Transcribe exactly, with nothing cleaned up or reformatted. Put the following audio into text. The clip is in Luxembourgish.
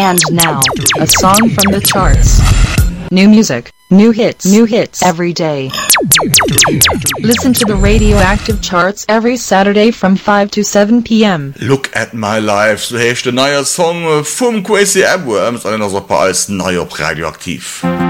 And now, a song from the charts. New music, new hits, new hits every day. Listen to the Radioactive Charts every Saturday from five to seven p.m. Look at my life, so hecht de neuer Song vom Quasi Abrams, einer super als neu op Radioaktiv.